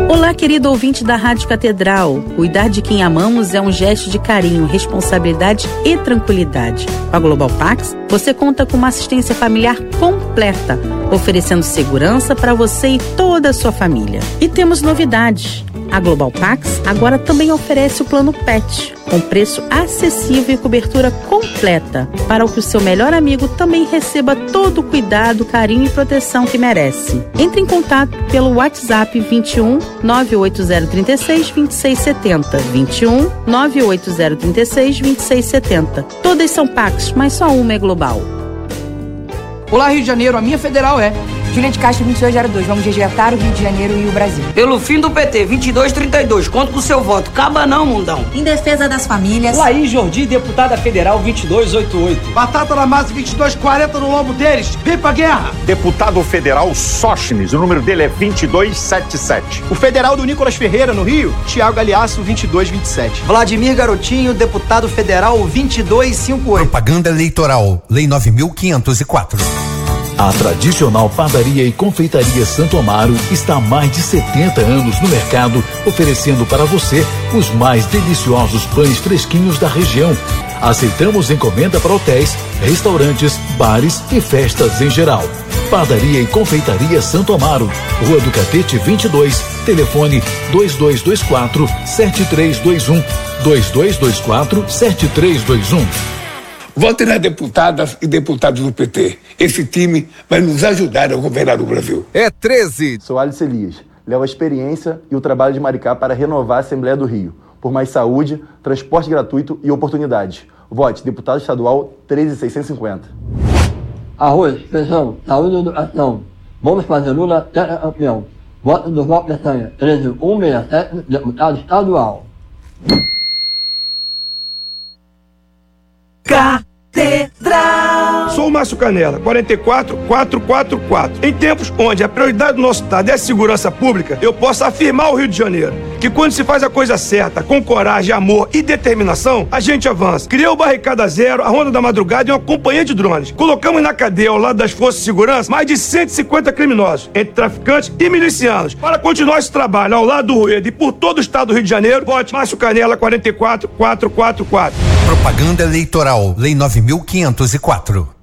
Olá, querido ouvinte da Rádio Catedral. Cuidar de quem amamos é um gesto de carinho, responsabilidade e tranquilidade. Com a Global Pax, você conta com uma assistência familiar completa, oferecendo segurança para você e toda a sua família. E temos novidades. A Global Pax agora também oferece o plano PET, com preço acessível e cobertura completa, para que o seu melhor amigo também receba todo o cuidado, carinho e proteção que merece. Entre em contato pelo WhatsApp 21 98036 2670, 21 98036 2670. Todas são Pax, mas só uma é global. Olá, Rio de Janeiro, a minha federal é Juliette Castro 2202, vamos resgatar o Rio de Janeiro e o Brasil. Pelo fim do PT, 2232, conto com o seu voto. Caba não, mundão. Em defesa das famílias. Laís Jordi, deputada federal 2288. Batata na massa 2240 no lombo deles. Vem pra guerra. Deputado federal Sócrates, o número dele é 2277. O federal do Nicolas Ferreira, no Rio, Tiago Galeasso 2227. Vladimir Garotinho, deputado federal 2258. Propaganda eleitoral, Lei 9.504. A tradicional padaria e confeitaria Santo Amaro está há mais de 70 anos no mercado, oferecendo para você os mais deliciosos pães fresquinhos da região. Aceitamos encomenda para hotéis, restaurantes, bares e festas em geral. Padaria e confeitaria Santo Amaro, Rua do Catete 22, telefone 2224-7321, 2224-7321. Vote nas deputadas e deputados do PT. Esse time vai nos ajudar a governar o Brasil. É 13. Sou Alice Elias. Levo a experiência e o trabalho de Maricá para renovar a Assembleia do Rio. Por mais saúde, transporte gratuito e oportunidades. Vote deputado estadual 13650. Arroz, feijão, saúde e educação. Vamos fazer Lula campeão. Voto do Voto Peçanha, 13167, deputado estadual. Catedral. Sou o Márcio Canela, 44444. Em tempos onde a prioridade do nosso estado é a segurança pública, eu posso afirmar ao Rio de Janeiro que quando se faz a coisa certa, com coragem, amor e determinação, a gente avança. Criou o Barricada Zero, a Ronda da Madrugada e uma companhia de drones. Colocamos na cadeia, ao lado das forças de segurança, mais de 150 criminosos, entre traficantes e milicianos. Para continuar esse trabalho ao lado do Rueda e por todo o estado do Rio de Janeiro, vote Márcio Canela, 44444. Propaganda eleitoral, Lei 9.504.